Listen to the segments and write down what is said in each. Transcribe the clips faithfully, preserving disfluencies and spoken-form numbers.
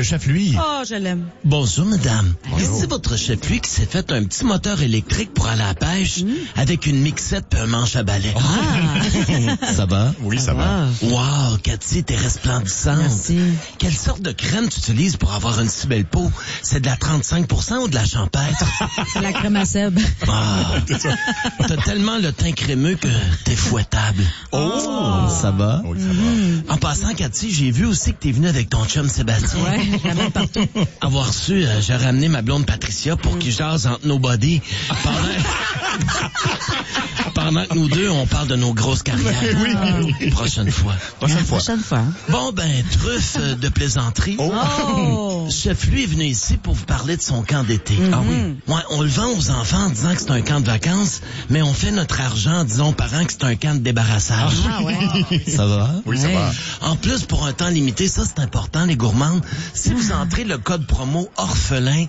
le chef Louis. Oh, je l'aime. Bonjour, madame. Bonjour. Ici votre chef Louis qui s'est fait un petit moteur électrique pour aller à la pêche mmh. avec une mixette et un manche à balai. Ah. Ça va? Oui, ça, ça va. va. Wow, Cathy, t'es resplendissante. Merci. Quelle sorte de crème tu utilises pour avoir une si belle peau? C'est de la trente-cinq pour cent ou de la champêtre? C'est la crème à seb. Ah, t'as tellement le teint crémeux que t'es fouettable. Oh! Ça va? Oui, ça mm-hmm. va. En passant, Cathy, j'ai vu aussi que t'es venu avec ton chum Sébastien. Ouais, je l'amène partout. Avoir su, euh, j'ai ramené ma blonde Patricia pour mm. qu'il jase entre nos bodies pendant... pendant que nous deux, on parle de nos grosses carrières. Oui. Prochaine fois. Prochaine La fois. Prochaine fois. Bon, ben, truffe euh, de plaisanterie. Oh! Oh. Chef, lui, est venu ici pour vous parler de son camp d'été. Mm-hmm. Ah oui? Ouais, on le vend aux enfants en disant que c'est un camp de vacances, mais on fait notre argent en disant aux parents que c'est un camp de débarrassage. Ah ouais. Ça va? Oui, ça Ouais. va. En plus, pour un temps limité, ça c'est important, les gourmandes, si vous entrez le code promo orphelin,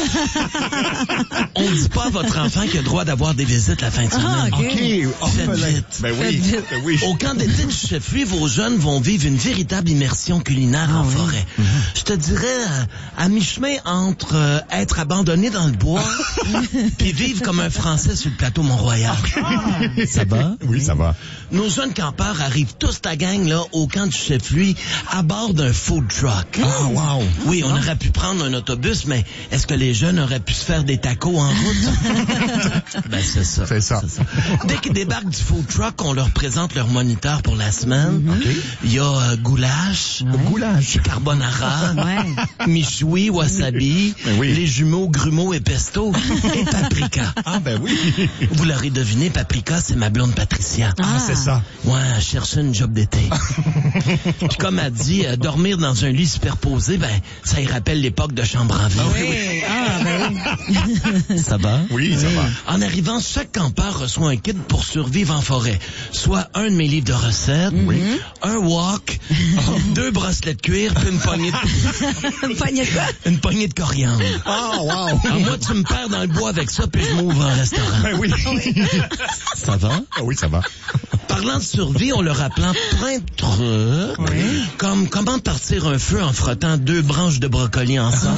on ne dit pas à votre enfant qu'il a le droit d'avoir des visites la fin de semaine. Ah, OK. OK, orphelin. Faites vite. Ben oui, Faites vite. ben oui. Au camp d'été du chef, lui, vos jeunes vont vivre une véritable immersion culinaire Ah en oui. forêt. Mm-hmm. Je te dirais, euh, à mi-chemin entre euh, être abandonné dans le bois puis vivre comme un Français sur le plateau Mont-Royal. Ça va? Oui, ça va. Nos jeunes campeurs arrivent tous ta gang là au camp du chef, lui, à bord d'un food truck. Ah, wow. Oui, on aurait pu prendre un autobus, mais est-ce que les jeunes auraient pu se faire des tacos en route? Ben, c'est ça. C'est ça. C'est ça. Dès qu'ils débarquent du food truck, on leur présente leur moniteur pour la semaine. OK. Il y a euh, goulash, Le goulash. carbonara, Ouais. michoui, wasabi, Ben oui. les jumeaux grumeaux et pesto et paprika. Ah, ben oui. Vous l'aurez deviné, paprika, c'est ma blonde Patricia. Ah, c'est ça. Ouais, elle cherchait une job d'été. Puis comme elle dit, euh, dormir dans un lit superposé, ben, ça y rappelle l'époque de chambre en ville. Oui. Ah, ben oui. Ça va? Oui, ça va. En arrivant, chaque campeur reçoit un kit pour survivre en forêt. Soit un de mes livres de recettes, Oui. un wok, deux bracelets de cuir, puis une poignée de... Une poignée de quoi? une poignée de coriandre. Oh, wow. Ah, moi, tu me perds dans le bois avec ça, puis je m'ouvre un restaurant. Ben oui. Ça va? Ah oui, ça va. Parlant de survie, on leur apprend plein de trucs, Oui. comme comment partir un feu en frottant deux branches de brocoli ensemble,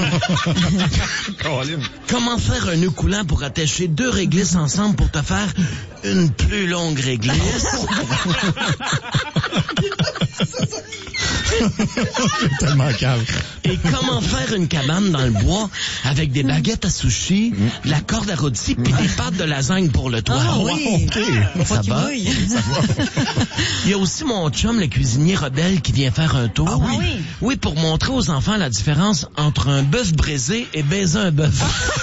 Caroline. comment faire un nœud coulant pour attacher deux réglisses ensemble pour te faire une plus longue réglisse, Tellement calme. et comment faire une cabane dans le bois avec des baguettes à sushi, de la corde à rôti puis des pâtes de lasagne pour le toit. Ah oui. OK. Ça va? Oui. Il y a aussi mon chum, le cuisinier rebelle, qui vient faire un tour. Ah oui? Ah oui. Oui, pour montrer aux enfants la différence entre un bœuf braisé et baiser un bœuf.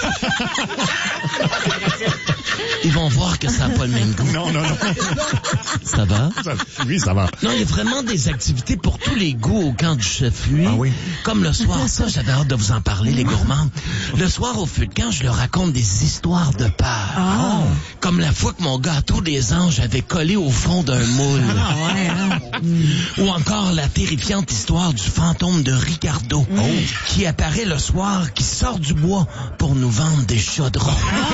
Ils vont voir que ça n'a pas le même goût. Non, non, non. Ça va? Ça- oui, ça va. Non, il y a vraiment des activités pour tous les goûts au camp du chef, lui. Ah oui. Comme le soir, ça, j'avais hâte de vous en parler, les gourmands. Le soir, au feu de camp, je leur raconte des histoires de peur. Ah. Comme la fois que mon gâteau des anges avait collé au fond d'un moule. Ah, ouais, hein. Ou encore la terrifiante histoire du fantôme de Ricardo, qui apparaît le soir, qui sort du bois pour nous vendre des chaudrons.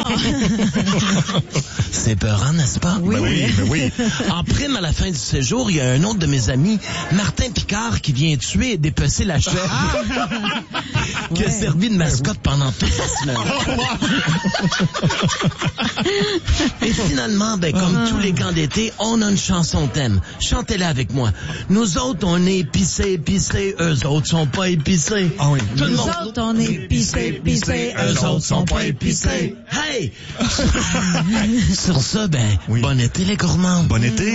C'est peurant, n'est-ce pas? Oui. Ben oui, ben oui. En prime, à la fin du séjour, il y a un autre de mes amis, Martin Picard, qui vient tuer et dépecer la chèvre, qui a Ouais. servi de mascotte pendant toute la semaine. Et finalement, ben, comme tous les camps d'été, on a une chanson thème. Chantez-la avec moi. Nous autres, on est épicés, épicés. Eux autres sont pas épicés. Ah oui. Tout le Nous monde. autres, on est épicés, épicés. Eux autres sont pas épicés. Hey! Sur ça, ben, Oui. bon été les gourmands. Bon été.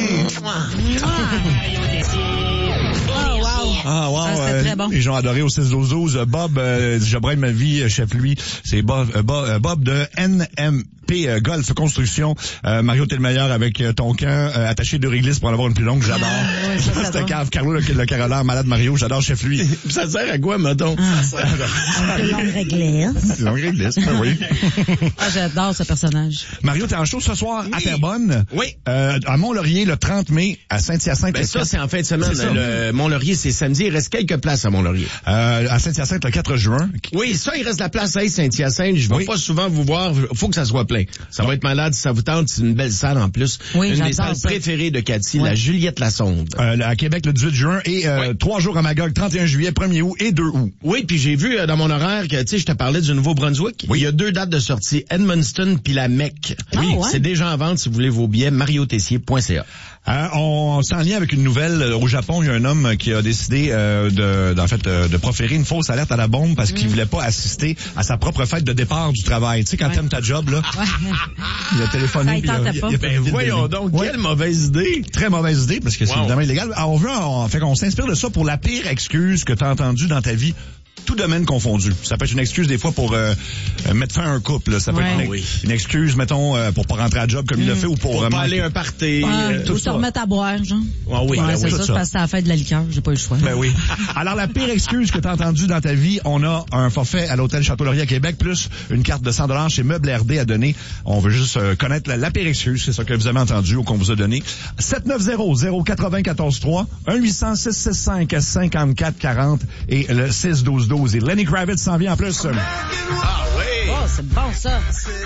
Oh, wow. Ah, wow. Ah, c'était très bon. Les gens adorés au six douze douze. Bob, euh, j'abreuve ma vie, euh, chef lui. C'est Bob, euh, Bob, euh, Bob de N M P euh, Golf Construction. Euh, Mario, t'es le meilleur avec euh, ton camp. Euh, attaché de réglisse pour en avoir une plus longue. J'adore. Ah, ouais, ça, ça C'était va. cave. Carlo, le, le caroleur, malade Mario. J'adore chef lui. Ça sert à quoi, mettons? Un peu longue réglisse. C'est une longue réglisse, ben oui. Ah, j'adore ce personnage. Mario, t'es en show ce soir à Terrebonne. Oui. Euh, à Mont-Laurier, le trente mai, à Saint-Hyacinthe. Ben le ça, quatre- c'est en fin de semaine. C'est ça. Le Mont-Laurier, c'est samedi. Il reste quelques places à Mont-Laurier. Euh, à Saint-Hyacinthe, le quatre juin. Oui, ça, il reste la place à Saint-Hyacinthe. Je vais Oui. pas souvent vous voir. Faut que ça soit plein. plein. Ça va être malade si ça vous tente. C'est une belle salle en plus. Oui, une des j'adore salles ça. préférées de Cathy, Ouais. la Juliette Lassonde. Euh, à Québec le dix-huit juin et euh, trois jours à Magog, trente et un juillet, premier août et deux août. Oui, puis j'ai vu euh, dans mon horaire que, tu sais, je te parlais du Nouveau-Brunswick. Oui. Il y a deux dates de sortie, Edmundston puis la Mecque. Ah, Oui, ouais? c'est déjà en vente si vous voulez vos billets, mario tessier point c a. Euh, on s'en lien avec une nouvelle euh, au Japon. Il y a un homme qui a décidé euh, de, d'en fait, euh, de proférer une fausse alerte à la bombe parce qu'il voulait pas assister à sa propre fête de départ du travail. Tu sais, quand Ouais. t'aimes ta job, là, Ouais. il a téléphoné. Ça, il puis tentait il a- pas. il a fait Ben une voyons vidéo. donc, Ouais. quelle mauvaise idée. Très mauvaise idée parce que c'est Wow. évidemment illégal. Alors, on veut, on fait qu'on s'inspire de ça pour la pire excuse que t'as entendue dans ta vie. Tout domaine confondu. Ça peut être une excuse des fois pour euh, euh, mettre fin à un couple. Là. Ça peut Ouais. être une, Oui. une excuse, mettons, euh, pour pas rentrer à job comme il l'a fait ou pour, Pour euh, pas manquer- aller à un party. Ouais, euh, ou tout se ça. remettre à boire, genre. Ah oui, Ouais, ben c'est oui. ça, tout c'est ça. parce que c'est la fête de la liqueur, j'ai pas eu le choix. Ben oui. Alors, la pire excuse que tu as entendue dans ta vie, on a un forfait à l'hôtel Château-Laurier à Québec, plus une carte de cent dollars chez Meubles R D à donner. On veut juste euh, connaître la, la pire excuse, c'est ça que vous avez entendu ou qu'on vous a donné. sept neuf zéro zéro neuf neuf un quatre trois, un huit cents six six cinq cinquante-quatre quarante et le six douze douze. Et Lenny Kravitz s'en vient en plus. Ah oui. Oh, c'est bon, ça.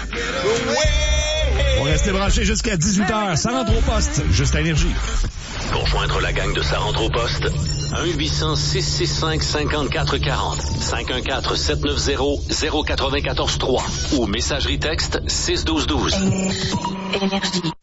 On va rester branchés jusqu'à dix-huit heures. Ça rentre au poste. Juste à Énergie. Pour joindre la gang de Ça rentre au poste, un huit cents six six cinq cinquante-quatre quarante, cinq un quatre sept neuf zéro zéro neuf quatre trois ou messagerie texte six douze douze. Énergie.